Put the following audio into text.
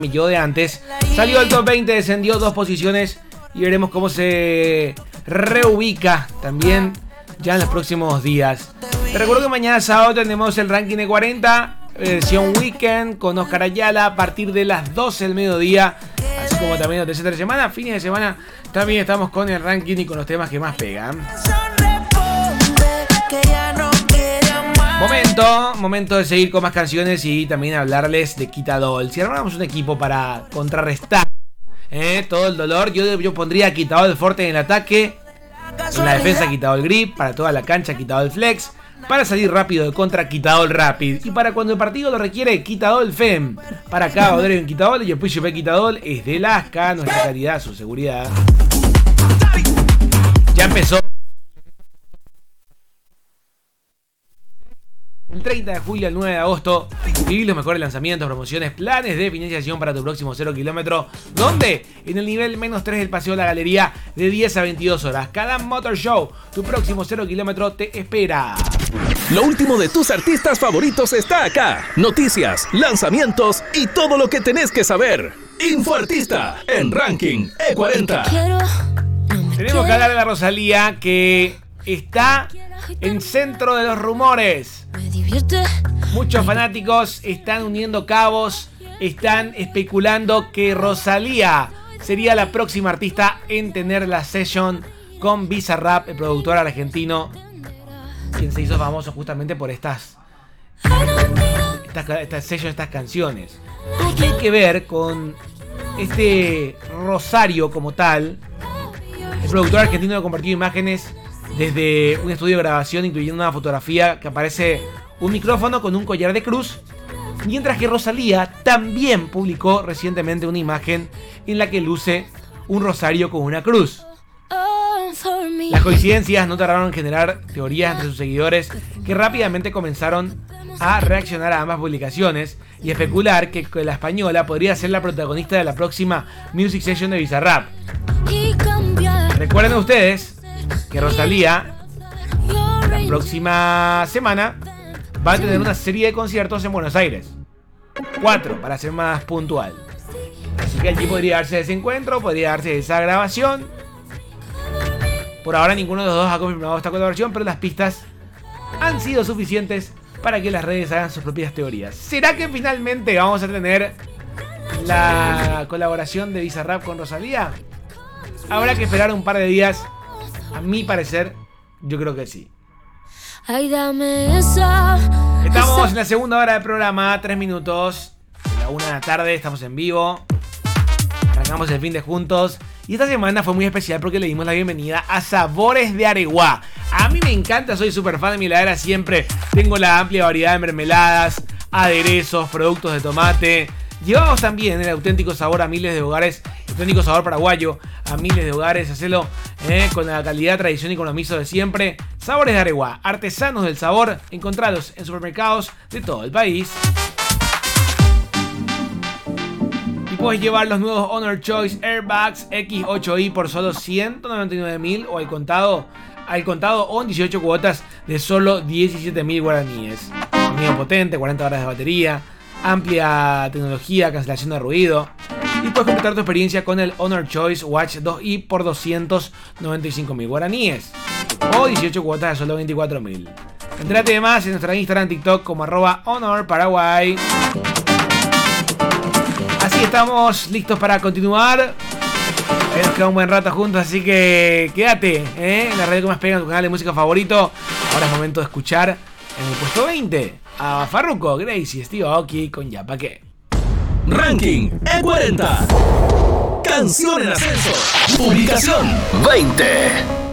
Yo de antes salió del top 20, descendió 2 posiciones y veremos cómo se reubica también ya en los próximos días. Te recuerdo que mañana sábado tenemos el ranking de 40, versión weekend con Oscar Ayala a partir de las 12 del mediodía, así como también los tercer de semana, fines de semana también estamos con el ranking y con los temas que más pegan. Momento de seguir con más canciones y también hablarles de Quitadol. Si armáramos un equipo para contrarrestar todo el dolor, yo pondría a Quitadol Forte en el ataque, en la defensa Quitadol Grip, para toda la cancha Quitadol Flex, para salir rápido de contra Quitadol Rapid, y para cuando el partido lo requiere Quitadol Fem. Para cada odero en Quitadol, y el Push Quitadol es de Lasca, nuestra calidad, su seguridad. Ya empezó. El 30 de julio al 9 de agosto, viví los mejores lanzamientos, promociones, planes de financiación para tu próximo 0 kilómetro. ¿Dónde? En el nivel -3 del Paseo de la Galería, de 10 a 22 horas. Cada Motor Show, tu próximo 0 kilómetro te espera. Lo último de tus artistas favoritos está acá. Noticias, lanzamientos y todo lo que tenés que saber. Infoartista en Ranking E40. Tenemos que hablar de la Rosalía, que está en centro de los rumores. Muchos fanáticos están uniendo cabos, están especulando que Rosalía sería la próxima artista en tener la session con Bizarrap, el productor argentino, quien se hizo famoso justamente por estas sessions, estas canciones. Todo tiene que ver con este Rosario como tal. El productor argentino ha compartido imágenes desde un estudio de grabación, incluyendo una fotografía que aparece un micrófono con un collar de cruz, mientras que Rosalía también publicó recientemente una imagen en la que luce un rosario con una cruz. Las coincidencias no tardaron en generar teorías entre sus seguidores, que rápidamente comenzaron a reaccionar a ambas publicaciones y especular que la española podría ser la protagonista de la próxima Music Session de Bizarrap. Recuerden ustedes que Rosalía la próxima semana va a tener una serie de conciertos en Buenos Aires. 4, para ser más puntual. Así que allí podría darse ese encuentro, podría darse esa grabación. Por ahora ninguno de los dos ha confirmado esta colaboración, pero las pistas han sido suficientes para que las redes hagan sus propias teorías. ¿Será que finalmente vamos a tener la colaboración de Bizarrap con Rosalía? Habrá que esperar un par de días. A mi parecer, yo creo que sí. Ay, dame esa. Estamos en la segunda hora del programa, 3 minutos. A la 1 de la tarde, estamos en vivo. Arrancamos el fin de juntos. Y esta semana fue muy especial porque le dimos la bienvenida a Sabores de Areguá. A mí me encanta, soy súper fan de mi heladera siempre. Tengo la amplia variedad de mermeladas, aderezos, productos de tomate. Llevamos también el auténtico sabor a miles de hogares, el auténtico sabor paraguayo a miles de hogares. Hacelo con la calidad, tradición y compromiso de siempre. Sabores de Areguá, artesanos del sabor, encontrados en supermercados de todo el país. Y puedes llevar los nuevos Honor Choice Airbags X8i por solo 199.000 o al contado o en 18 cuotas de solo 17.000 guaraníes. Sonido potente, 40 horas de batería, amplia tecnología, cancelación de ruido. Y puedes completar tu experiencia con el Honor Choice Watch 2i por 295.000 guaraníes o 18 cuotas de solo 24.000. Entérate de más en nuestra Instagram, TikTok como @HonorParaguay. Así estamos listos para continuar. Nos queda un buen rato juntos, así que quédate en la radio que más pega, en tu canal de música favorito. Ahora es momento de escuchar en el puesto 20 a Farruko, Gracie, Steve Aoki con Ya Pa' Qué. Ranking E40. Canción en ascenso. Ubicación 20.